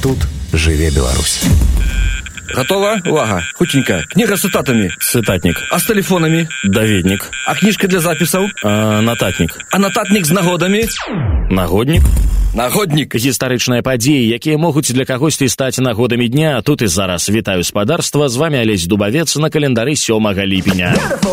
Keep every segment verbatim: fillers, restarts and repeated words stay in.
тут жыве Беларусь. Готова? Увага. Хутенька. Книга с цитатами. Цитатник. А с телефонами? Даведник. А книжка для записаў? А, нататник. А нататник з нагодамі? Нагодник. Нагодник. Гістарычныя падзеі, якія могуць для кагосьці стаць нагодамі дня. Тут і зараз. Вітаю спадарства. З вами Алесь Дубавец на календары сёмага ліпеня.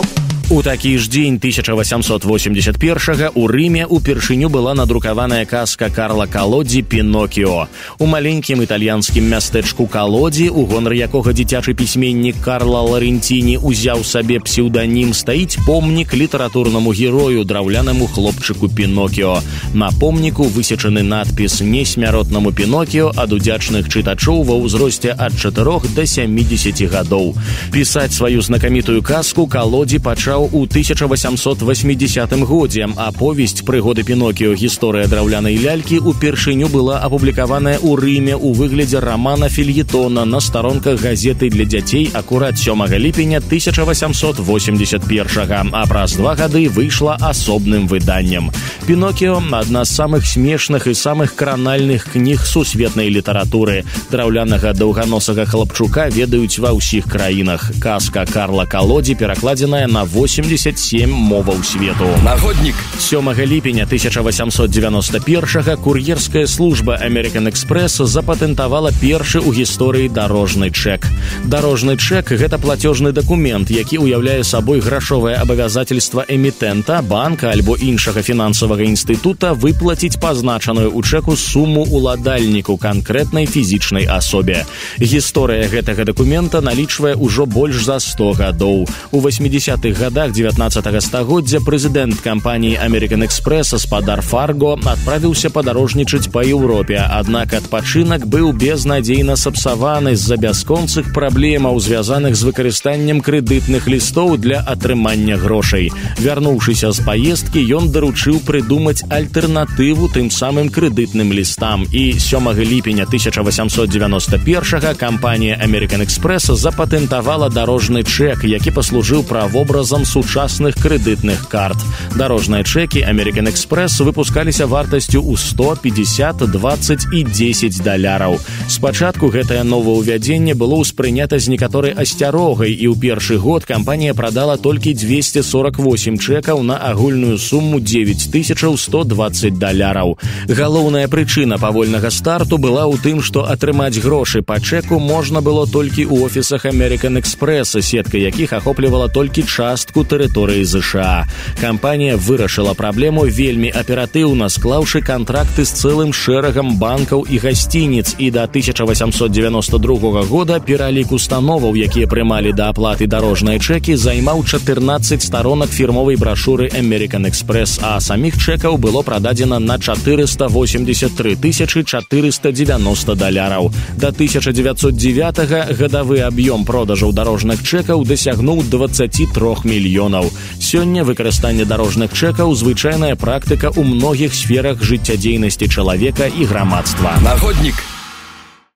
У такі ж дзень тысяча восемьсот восемьдесят первого у Рыме упершыню была надрукаваная казка Карла Калодзі «Пінокіо». У маленькім італьянскім мястэчку Калодзі, у гонар якога дзіцячы пісьменнік Карла Ларэнціні узяў сабе псеўданім, стаіць помнік літаратурнаму герою, драўлянаму хлопчыку Пінокіо. На помніку высечаны надпіс «Несмяротнаму Пінокіо» ад удзячных чытачоў ва ўзросце ад чатырох да сямідзесяці гадоў. Пісаць сваю знакамітую казку Калодзі пачаў у тысяча восемьсот восьмидесятым годзе, а повесць «Прыгоды Пінокіо. Гісторыя драўлянай лялькі» упершыню была апублікаваная ў Рыме ў выглядзе рамана-фельетона на старонках газеты для дзяцей акурат сёмага ліпеня тысяча восемьсот восемьдесят первого, а праз два гады выйшла асобным выданнем. «Пінокіо» – адна з самых смешных і самых кранальных кніг сусветнай літаратуры. Драўлянага даўганосага хлапчука ведаюць ва ўсіх краінах. Казка Карла Калодзі перакладзеная на восемьдесят семь моваў свету. Нагодник. сёмага ліпеня тысяча восемьсот девяносто первого кур'ерская служба American Express запатэнтавала першы ў гісторыі дарожны чэк. Дарожны чэк – гэта платежны дакумент, які ўяўляе сабой грашовае абавязательства эмітэнта, банка альбо іншага фінансавага інстытута выплаціць пазначаную ў чэку суму уладальніку канкрэтнай фізічнай асобе. Гісторыя гэтага дакумента налічвае ўжо больш за сто гадоў. У восьмидесятых годах девятнадцатого стагоддзя прэзідэнт кампаніі American Express спадар Фарго адправіўся падарожнічаць па Еўропе, аднак адпачынак быў безнадзейна сапсаваны з-за бясконцых праблемаў, звязаных з выкарыстаннем крэдытных лістоў для атрымання грошай. Вярнуўшыся з паездкі, ён даручыў прыдумаць альтэрнатыву тым самым крэдытным лістам, і сёмага ліпеня тысяча восемьсот девяносто первого кампанія American Express запатэнтавала дарожны чэк, які паслужыў правобразам сучасных крэдытных карт. Дарожныя чэкі American Express выпускаліся вартасцю ў сто, пятьдесят, двадцать і дзесяць даляраў. Спачатку гэтае новаўвядзенне было ўспрынята з некаторай асцярогай, і ў першы год кампанія прадала толькі двести сорок восемь чэкаў на агульную суму девять тысяч сто двадцать даляраў. Галоўная прычына павольнага старту была ў тым, што атрымаць грошы па чэку можна было толькі ў офісах American Express, сетка якіх ахоплівала толькі частку тэрыторыі ЗША. Кампанія вырашыла праблему вельмі аператыўна, склаўшы кантракты з цэлым шэрагам банкаў і гасцініц, і да тысяча восемьсот девяносто другого года пералік установаў, якія прымалі да аплаты дарожныя чэкі, займаў чатырнаццаць старонак фірмовай брашуры American Express, а саміх чэкаў было прададзена на четыреста восемьдесят три тысячи четыреста девяносто даляраў. Да тысяча девятьсот девятого гадавы аб'ём продажаў дарожных чэкаў дасягнуў двадцать три мільёнаў. Сёння выкарыстанне дарожных чэкаў звычайная практыка ў многіх сферах жыццядзейнасці чалавека і грамадства. Нагодник.